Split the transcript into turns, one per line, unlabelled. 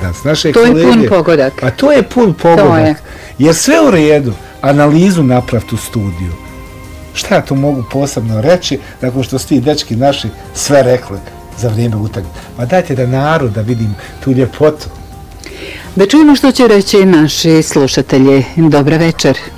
danas, naše
kolege.
To je pun pogodak. Pa to je pun pogodak. Jer sve u redu, analizu napraviti u studiju. Šta ja tu mogu posebno reći, nakon što su ti dečki naši sve rekli za vrijeme utakmice. Ma dajte da narod da vidim tu ljepotu.
Da čujemo što će reći naši slušatelji. Dobar večer.